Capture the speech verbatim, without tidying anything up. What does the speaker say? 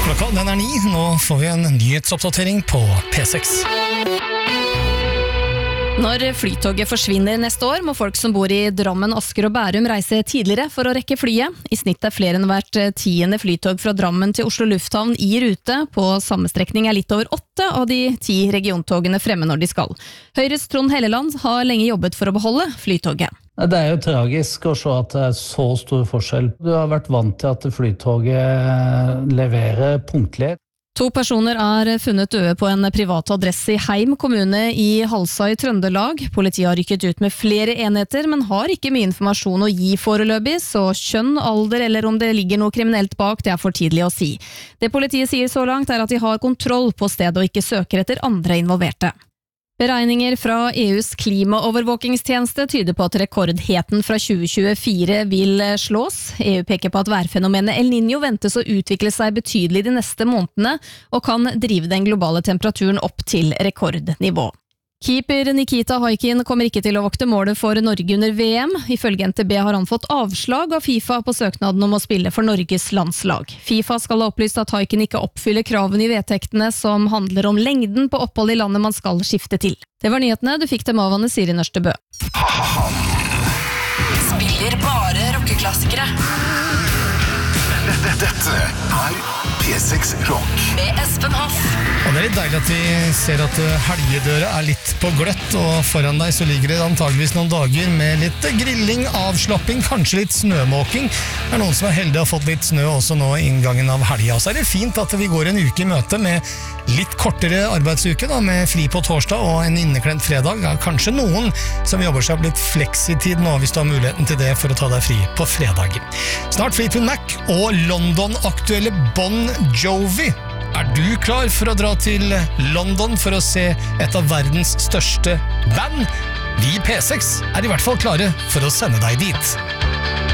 Klokka den er ni, nå får vi en nyhetsoppdatering på P seks. Når flytoget forsvinner neste år, må folk som bor i Drammen, Asker og Bærum reise tidligere for å rekke flyet. I snitt er flere enn hvert tiende flytog fra Drammen til Oslo Lufthavn i rute. På samme strekning er litt over åtte av de ti regiontogene fremme når de skal. Høyres Trond Helleland har lenge jobbet for å beholde flytoget. Det er jo tragisk å se at det er så stor forskjell. Du har vært vant til at flytoget leverer punktlig. To personer er funnet døde på en privat adresse i Heim kommune i Halsa i Trøndelag. Politiet har rykket ut med flere enheter, men har ikke mye informasjon å gi foreløpig, så kjønn, alder eller om det ligger noe kriminelt bak, det er for tidlig å si. Det politiet sier så langt er at de har kontroll på stedet og ikke søker etter andre involverte. Beregninger fra E U's klimaovervåkingstjeneste tyder på at rekordheten fra tjue tjuefire vil slås. E U peker på at værfenomenet El Niño ventes å utvikle seg betydelig de neste månedene, og kan drive den globale temperaturen opp til rekordnivå. Keeper Nikita Haikin kommer ikke til å vokte målet for Norge under V M. Ifølge N T B har han fått avslag av FIFA på søknaden om å spille for Norges landslag. FIFA skal ha opplyst at Haikin ikke oppfyller kravene i vedtektene som handler om lengden på opphold i landet man skal skifte til. Det var nyhetene, du fikk dem av Anne Siri Nørstebø. Spiller bare rockeklassikere. Dette er P seks Rock med Espen Hoff. Og det er litt deilig at vi ser at helgedøra er litt på gløtt, og foran deg så ligger det antageligvis noen dager med litt grilling, avslapping, kanskje litt snømåking. Det er noen som er heldige og har fått litt snø også nå i inngangen av helga. Så er det fint at vi går en uke i møte med litt kortere arbeidsuke, da, med fri på torsdag og en inneklemt fredag. Ja, kanskje noen som jobber seg opp litt fleksitid nå, hvis du har muligheten til det for å ta deg fri på fredag. Snart Fleetwood Mac og London-aktuelle Bon Jovi. Er du klar for å dra til London for å se et av verdens største band? Vi i P seks er i hvert fall klare for å sende deg dit.